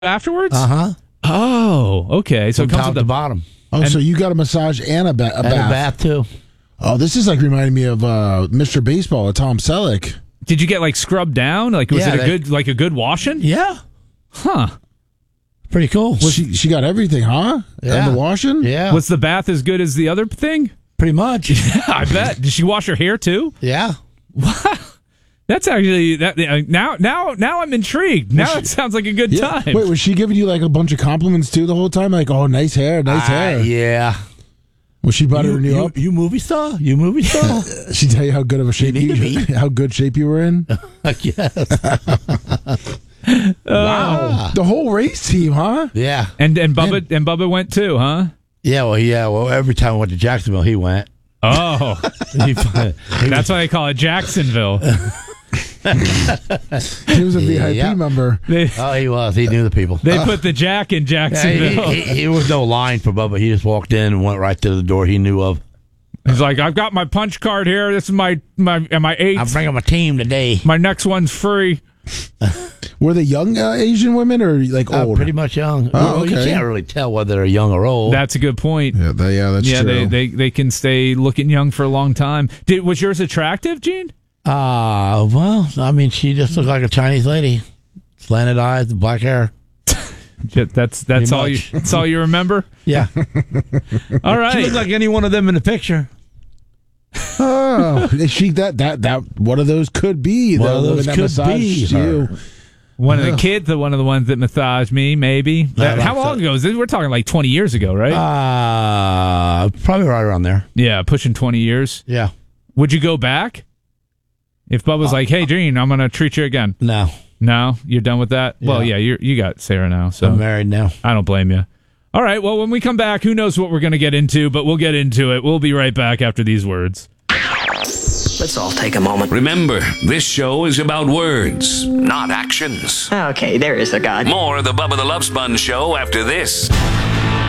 afterwards? Uh-huh. Oh, okay. So From it comes top with to the bottom. Oh, so you got a massage and a bath. And a bath, too. Oh, this is like reminding me of Mr. Baseball with Tom Selleck. Did you get like scrubbed down? Like was Yeah, it a good washing? Yeah. Huh. Pretty cool. She got everything, huh? Yeah. And the washing? Yeah. Was the bath as good as the other thing? Pretty much. Yeah, I bet. Did she wash her hair too? Yeah. That's actually that. Now I'm intrigued. Now it sounds like a good time. Wait, was she giving you like a bunch of compliments too the whole time? Like, oh, nice hair, nice hair. Yeah. Was she buttering you up? You movie star? You movie star? She tell you how good of a shape need to be. how good shape you were in? Yes. Wow. The whole race team, huh? Yeah. And Bubba went too, huh? Yeah, well, every time I went to Jacksonville, he went. Oh, that's why they call it Jacksonville. He was a VIP Yeah. member. He was. He knew the people. They put the Jack in Jacksonville. He was no line for Bubba. He just walked in and went right to the door he knew of. He's like, I've got my punch card here. This is my eighth. I'm bringing my team today. My next one's free. Were they young Asian women or like old? Pretty much young. Oh, You okay. can't really tell whether they're young or old. That's a good point. Yeah, that's true. They can stay looking young for a long time. Was yours attractive, Gene? Well, I mean, she just looked like a Chinese lady. Slanted eyes and black hair. That's all you. much. That's all you remember. Yeah. All right. She looked like any one of them in the picture. Oh, she that one of those could be One the of those woman that could massaged be you. her. One of the kids, one of the ones that massaged me, maybe. How long ago is this? We're talking like 20 years ago, right? Probably right around there. Yeah, pushing 20 years. Yeah. Would you go back? If Bubba was like, hey, Gene, I'm going to treat you again. No. No? You're done with that? Yeah. Well, yeah, you got Sarah now, so I'm married now. I don't blame you. All right, well, when we come back, who knows what we're going to get into, but we'll get into it. We'll be right back after these words. Let's all take a moment. Remember, this show is about words, not actions. Okay, there is a God. More of the Bubba the Love Sponge Show after this.